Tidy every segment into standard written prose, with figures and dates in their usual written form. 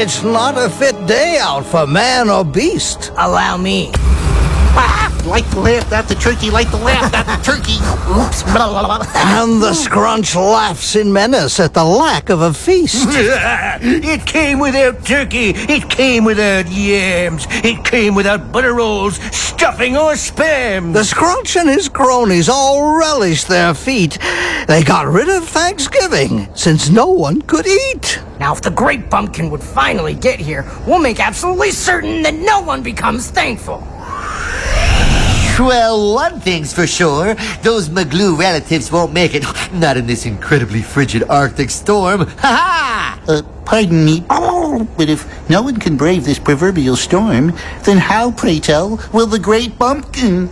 It's not a fit day out for man or beast. Allow me. Like to laugh at the turkey, like to laugh at the turkey. Oops. And the scrunch laughs in menace at the lack of a feast. It came without turkey. It came without yams. It came without butter rolls, stuffing, or spam. The scrunch and his cronies all relished their feat. They got rid of Thanksgiving, since no one could eat. Now, if the great bumpkin would finally get here, we'll make absolutely certain that no one becomes thankful. Well, one thing's for sure. Those Magloo relatives won't make it. Not in this incredibly frigid Arctic storm. Ha-ha! Pardon me, but if no one can brave this proverbial storm, then how, pray tell, will the great bumpkin?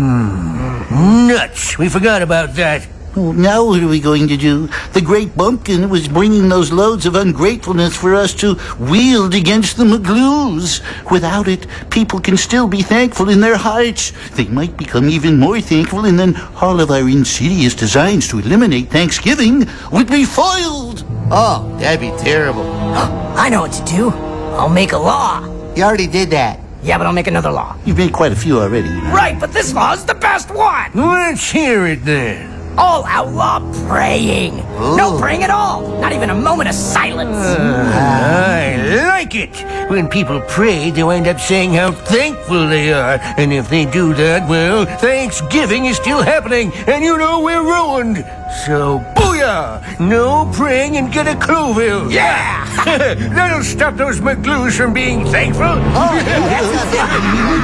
Nuts. We forgot about that. Well, now what are we going to do? The great bumpkin was bringing those loads of ungratefulness for us to wield against the Magloos. Without it, people can still be thankful in their hearts. They might become even more thankful, and then all of our insidious designs to eliminate Thanksgiving would be foiled. Oh, that'd be terrible. I know what to do. I'll make a law. You already did that. Yeah, but I'll make another law. You've made quite a few already. Right, but this law is the best one. Let's hear it then. All outlaw praying. No praying at all. Not even a moment of silence. I like it. When people pray, they wind up saying how thankful they are. And if they do that, well, Thanksgiving is still happening. And you know we're ruined. So, booyah! No praying and get a Cloville. Yeah! That'll stop those Magloos from being thankful.